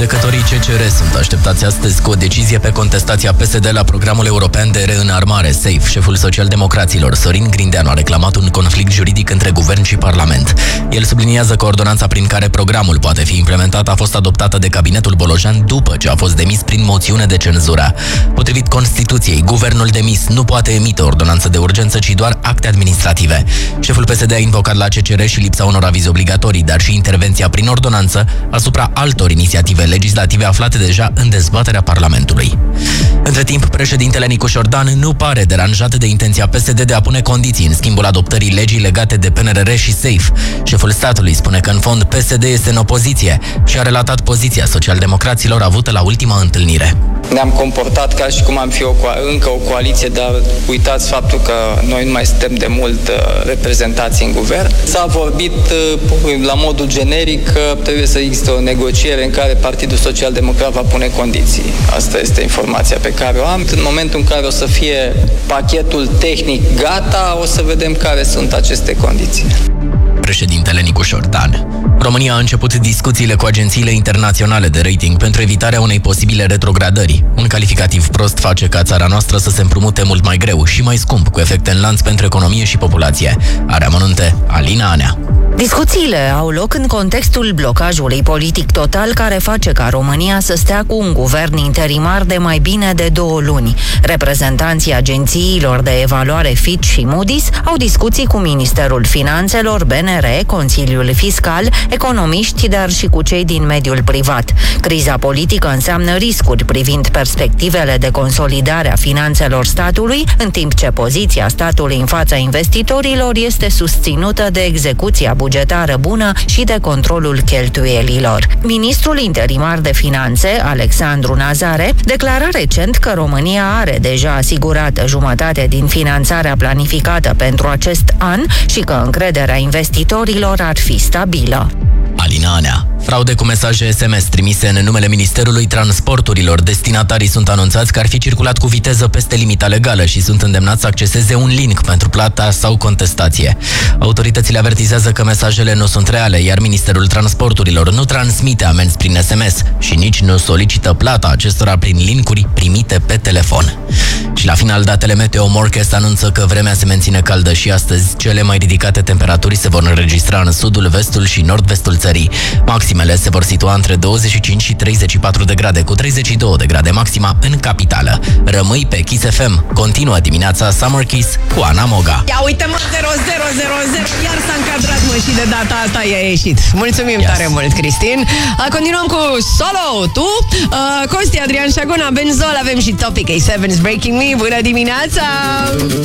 Judecătorii CCR sunt așteptați astăzi cu o decizie pe contestația PSD la programul european de reînarmare, SAFE. Șeful social-democraților, Sorin Grindeanu, a reclamat un conflict juridic între guvern și parlament. El subliniază că ordonanța prin care programul poate fi implementat a fost adoptată de cabinetul Bolojan după ce a fost demis prin moțiune de cenzură. Potrivit Constituției, guvernul demis nu poate emite ordonanță de urgență, ci doar acte administrative. Șeful PSD a invocat la CCR și lipsa unor avize obligatorii, dar și intervenția prin ordonanță asupra altor inițiative legislative aflate deja în dezbaterea Parlamentului. Între timp, președintele Nicu Șordan nu pare deranjat de intenția PSD de a pune condiții în schimbul adoptării legii legate de PNRR și SAFE. Șeful statului spune că în fond PSD este în opoziție și a relatat poziția socialdemocraților avută la ultima întâlnire. Ne-am comportat ca și cum am fi încă o coaliție, dar uitați faptul că noi nu mai suntem de mult reprezentați în guvern. S-a vorbit la modul generic că trebuie să existe o negociere în care Partidul Social Democrat va pune condiții. Asta este informația pe care o am. În momentul în care o să fie pachetul tehnic gata, o să vedem care sunt aceste condiții. Președintele Nicu Șordan. România a început discuțiile cu agențiile internaționale de rating pentru evitarea unei posibile retrogradări. Un calificativ prost face ca țara noastră să se împrumute mult mai greu și mai scump, cu efecte în lanț pentru economie și populație. Are amănunte Alina Anea. Discuțiile au loc în contextul blocajului politic total care face ca România să stea cu un guvern interimar de mai bine de 2 luni. Reprezentanții agențiilor de evaluare Fitch și Moody's au discuții cu Ministerul Finanțelor, BNR, Consiliul Fiscal, economiști, dar și cu cei din mediul privat. Criza politică înseamnă riscuri privind perspectivele de consolidare a finanțelor statului, în timp ce poziția statului în fața investitorilor este susținută de execuția bugetară bună și de controlul cheltuielilor. Ministrul interimar de Finanțe, Alexandru Nazare, declara recent că România are deja asigurată jumătate din finanțarea planificată pentru acest an și că încrederea investitorilor ar fi stabilă. Alina Anea. Fraude cu mesaje SMS trimise în numele Ministerului Transporturilor. Destinatarii sunt anunțați că ar fi circulat cu viteză peste limita legală și sunt îndemnați să acceseze un link pentru plata sau contestație. Autoritățile avertizează că mesajele nu sunt reale, iar Ministerul Transporturilor nu transmite amenzi prin SMS și nici nu solicită plata acestora prin linkuri primite pe telefon. Și la final, datele Meteo Morcast anunță că vremea se menține caldă și astăzi. Cele mai ridicate temperaturi se vor înregistra în sudul, vestul și nord-vestul țării. Maximele se vor situa între 25 și 34 de grade, cu 32 de grade maxima în capitală. Rămâi pe Kiss FM. Continuă dimineața Summer Kiss cu Ana Moga. Ia uite-mă, 0-0-0-0. Iar s-a încadrat, mă, și de data asta i-a ieșit. Mulțumim tare mult, Cristin. Continuăm cu Solo, tu, Costi, Adrian Șaguna, Benzol, avem și Topic A7's Breaking Me. Bună dimineața!